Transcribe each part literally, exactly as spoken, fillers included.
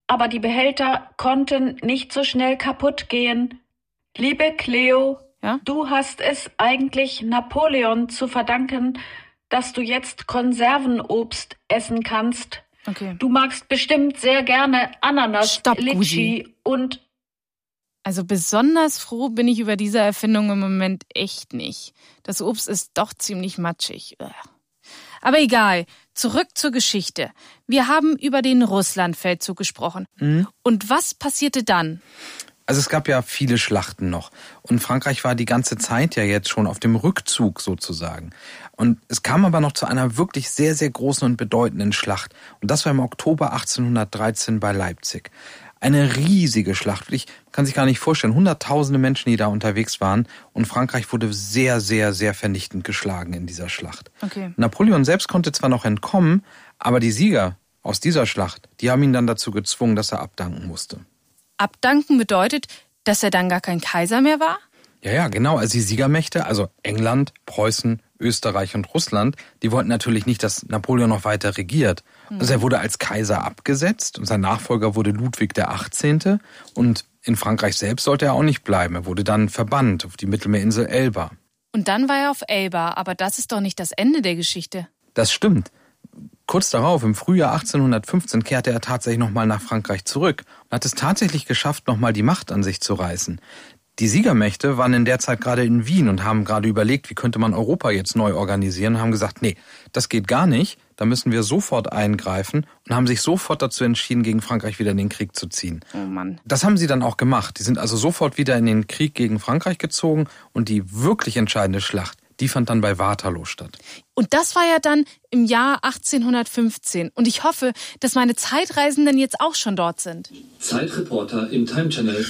aber die Behälter konnten nicht so schnell kaputt gehen. Liebe Cleo, ja? Du hast es eigentlich Napoleon zu verdanken, dass du jetzt Konservenobst essen kannst. Okay. Du magst bestimmt sehr gerne Ananas, Stopp, Litschi Gusi. und... Also besonders froh bin ich über diese Erfindung im Moment echt nicht. Das Obst ist doch ziemlich matschig. Aber egal, zurück zur Geschichte. Wir haben über den Russlandfeldzug gesprochen. Mhm. Und was passierte dann? Also es gab ja viele Schlachten noch. Und Frankreich war die ganze Zeit ja jetzt schon auf dem Rückzug sozusagen. Und es kam aber noch zu einer wirklich sehr, sehr großen und bedeutenden Schlacht. Und das war im Oktober achtzehnhundertdreizehn bei Leipzig. Eine riesige Schlacht. Ich kann sich gar nicht vorstellen, hunderttausende Menschen, die da unterwegs waren. Und Frankreich wurde sehr, sehr, sehr vernichtend geschlagen in dieser Schlacht. Okay. Napoleon selbst konnte zwar noch entkommen, aber die Sieger aus dieser Schlacht, die haben ihn dann dazu gezwungen, dass er abdanken musste. Abdanken bedeutet, dass er dann gar kein Kaiser mehr war? Ja, ja, genau. Also die Siegermächte, also England, Preußen, Österreich und Russland, die wollten natürlich nicht, dass Napoleon noch weiter regiert. Hm. Also er wurde als Kaiser abgesetzt und sein Nachfolger wurde Ludwig der Achtzehnte. Und in Frankreich selbst sollte er auch nicht bleiben. Er wurde dann verbannt auf die Mittelmeerinsel Elba. Und dann war er auf Elba, aber das ist doch nicht das Ende der Geschichte. Das stimmt. Kurz darauf, im Frühjahr achtzehnhundertfünfzehn, kehrte er tatsächlich nochmal nach Frankreich zurück und hat es tatsächlich geschafft, nochmal die Macht an sich zu reißen. Die Siegermächte waren in der Zeit gerade in Wien und haben gerade überlegt, wie könnte man Europa jetzt neu organisieren und haben gesagt, nee, das geht gar nicht, da müssen wir sofort eingreifen und haben sich sofort dazu entschieden, gegen Frankreich wieder in den Krieg zu ziehen. Oh Mann. Das haben sie dann auch gemacht. Die sind also sofort wieder in den Krieg gegen Frankreich gezogen und die wirklich entscheidende Schlacht, die fand dann bei Waterloo statt. Und das war ja dann im Jahr achtzehnhundertfünfzehn. Und ich hoffe, dass meine Zeitreisenden jetzt auch schon dort sind. Zeitreporter im Time Channel.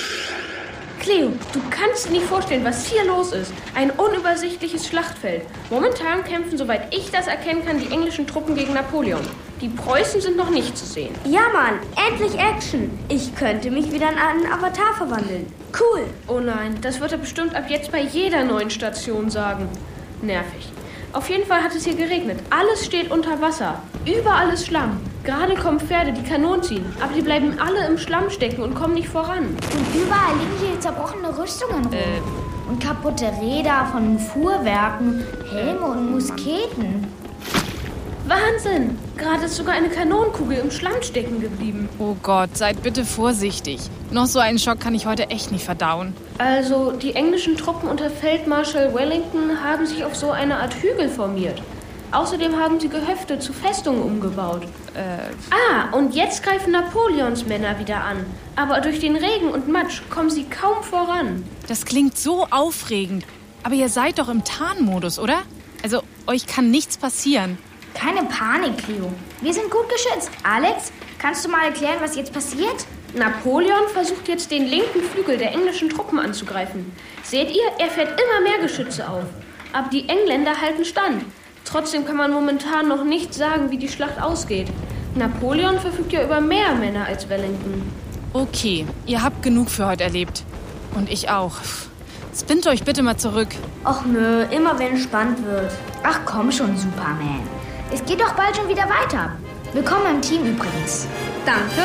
Cleo, du kannst dir nicht vorstellen, was hier los ist. Ein unübersichtliches Schlachtfeld. Momentan kämpfen, soweit ich das erkennen kann, die englischen Truppen gegen Napoleon. Die Preußen sind noch nicht zu sehen. Ja, Mann, endlich Action. Ich könnte mich wieder in einen Avatar verwandeln. Cool. Oh nein, das wird er bestimmt ab jetzt bei jeder neuen Station sagen. Nervig. Auf jeden Fall hat es hier geregnet. Alles steht unter Wasser. Überall ist Schlamm. Gerade kommen Pferde, die Kanonen ziehen. Aber die bleiben alle im Schlamm stecken und kommen nicht voran. Und überall liegen hier zerbrochene Rüstungen rum. Äh. Und kaputte Räder von Fuhrwerken, Helme und Musketen. Wahnsinn! Gerade ist sogar eine Kanonenkugel im Schlamm stecken geblieben. Oh Gott, seid bitte vorsichtig. Noch so einen Schock kann ich heute echt nicht verdauen. Also, die englischen Truppen unter Feldmarschall Wellington haben sich auf so eine Art Hügel formiert. Außerdem haben sie Gehöfte zu Festungen umgebaut. Äh. Ah, und jetzt greifen Napoleons Männer wieder an. Aber durch den Regen und Matsch kommen sie kaum voran. Das klingt so aufregend. Aber ihr seid doch im Tarnmodus, oder? Also, euch kann nichts passieren. Keine Panik, Cleo. Wir sind gut geschützt. Alex, kannst du mal erklären, was jetzt passiert? Napoleon versucht jetzt, den linken Flügel der englischen Truppen anzugreifen. Seht ihr, er fährt immer mehr Geschütze auf. Aber die Engländer halten stand. Trotzdem kann man momentan noch nicht sagen, wie die Schlacht ausgeht. Napoleon verfügt ja über mehr Männer als Wellington. Okay, ihr habt genug für heute erlebt. Und ich auch. Spinnt euch bitte mal zurück. Och nö, immer wenn es spannend wird. Ach komm schon, Superman. Es geht doch bald schon wieder weiter. Willkommen im Team übrigens. Danke.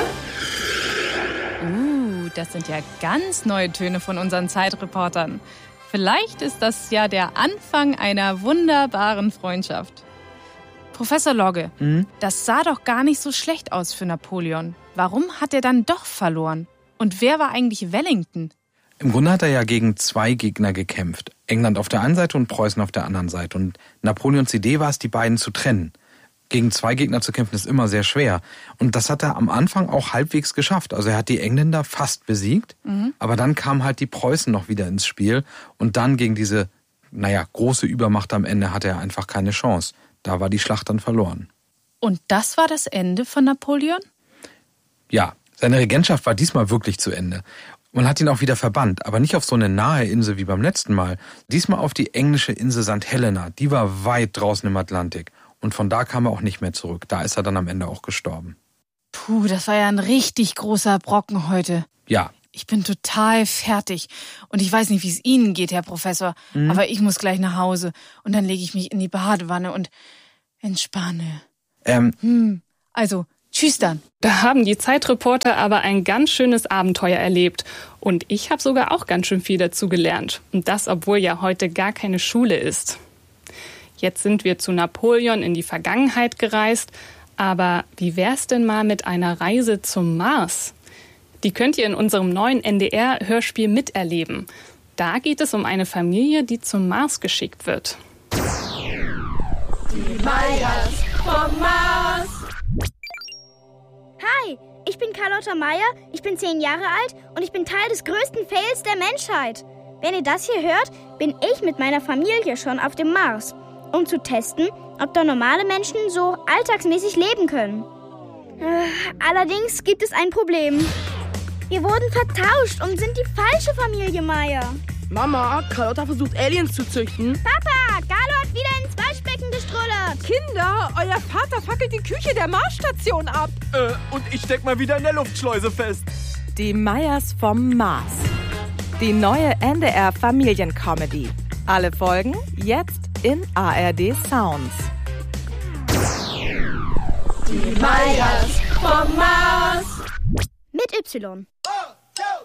Uh, das sind ja ganz neue Töne von unseren Zeitreportern. Vielleicht ist das ja der Anfang einer wunderbaren Freundschaft. Professor Logge, mhm. das sah doch gar nicht so schlecht aus für Napoleon. Warum hat er dann doch verloren? Und wer war eigentlich Wellington? Im Grunde hat er ja gegen zwei Gegner gekämpft. England auf der einen Seite und Preußen auf der anderen Seite. Und Napoleons Idee war es, die beiden zu trennen. Gegen zwei Gegner zu kämpfen ist immer sehr schwer. Und das hat er am Anfang auch halbwegs geschafft. Also er hat die Engländer fast besiegt, mhm. aber dann kamen halt die Preußen noch wieder ins Spiel. Und dann gegen diese, naja, große Übermacht am Ende hatte er einfach keine Chance. Da war die Schlacht dann verloren. Und das war das Ende von Napoleon? Ja, seine Regentschaft war diesmal wirklich zu Ende. Man hat ihn auch wieder verbannt, aber nicht auf so eine nahe Insel wie beim letzten Mal. Diesmal auf die englische Insel Sankt Helena. Die war weit draußen im Atlantik. Und von da kam er auch nicht mehr zurück. Da ist er dann am Ende auch gestorben. Puh, das war ja ein richtig großer Brocken heute. Ja. Ich bin total fertig. Und ich weiß nicht, wie es Ihnen geht, Herr Professor. Mhm. Aber ich muss gleich nach Hause. Und dann lege ich mich in die Badewanne und entspanne. Ähm. Hm. Also, Tschüss dann. Da haben die Zeitreporter aber ein ganz schönes Abenteuer erlebt. Und ich habe sogar auch ganz schön viel dazu gelernt. Und das, obwohl ja heute gar keine Schule ist. Jetzt sind wir zu Napoleon in die Vergangenheit gereist. Aber wie wär's denn mal mit einer Reise zum Mars? Die könnt ihr in unserem neuen N D R-Hörspiel miterleben. Da geht es um eine Familie, die zum Mars geschickt wird. Die Meyers vom Mars. Hi, ich bin Carlotta Meyer, ich bin zehn Jahre alt und ich bin Teil des größten Fails der Menschheit. Wenn ihr das hier hört, bin ich mit meiner Familie schon auf dem Mars, um zu testen, ob da normale Menschen so alltagsmäßig leben können. Äh, allerdings gibt es ein Problem. Wir wurden vertauscht und sind die falsche Familie Meyer. Mama, Carlotta versucht Aliens zu züchten. Papa, Carlo hat wieder ins Waschbecken gestrullert. Kinder, euer Vater fackelt die Küche der Marsstation ab. Äh, und ich steck mal wieder in der Luftschleuse fest. Die Meyers vom Mars. Die neue N D R-Familiencomedy. Alle Folgen jetzt in A R D Sounds. Die Meyers vom Mars. Mit Y.